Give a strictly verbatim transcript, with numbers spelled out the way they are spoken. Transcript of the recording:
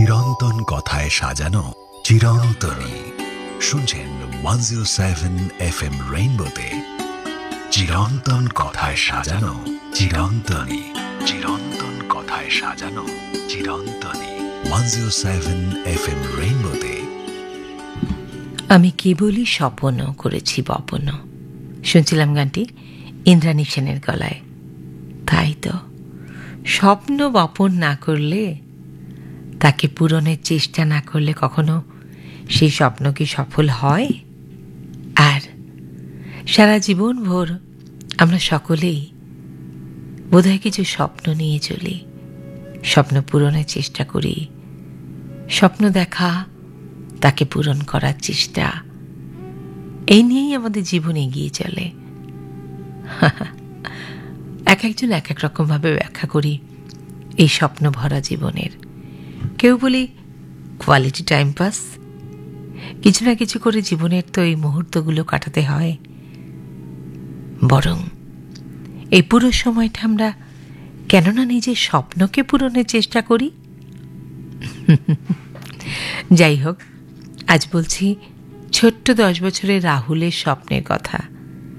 চিরন্তন কথায় সাজানো চিরন্তনী। শুনছেন one zero seven F M রেইনবোতে চিরন্তন কথায় সাজানো চিরন্তনী। চিরন্তন কথায় সাজানো চিরন্তনী। One zero seven F M রেইনবোতে। আমি কেবলই স্বপ্ন করেছি বপন, শুনছিলাম গানটি ইন্দ্রাণী সেনের গলায়। তাই তো, স্বপ্ন বপন না করলে, তাকে পূরণের চেষ্টা না করলে কখনো সেই স্বপ্ন কি সফল হয়? আর সারা জীবন ভোর আমরা সকলেই বোধহয় কিছু স্বপ্ন নিয়ে চলি, স্বপ্ন পূরণের চেষ্টা করি, স্বপ্ন দেখা, তাকে পূরণ করার চেষ্টা, এই নিয়েই আমাদের জীবন এগিয়ে চলে। এক একজন এক এক রকমভাবে ব্যাখ্যা করি এই স্বপ্ন ভরা জীবনের। কেউ বলি কোয়ালিটি টাইম পাস, কিছু না কিছু করে জীবনের তো এই মুহূর্তগুলো কাটাতে হয়, বরং এই পুরো সময়টা আমরা কেননা নিজের স্বপ্নকে পূরণের চেষ্টা করি। যাই হোক, আজ বলছি ছোট্ট দশ বছরের রাহুলের স্বপ্নের কথা।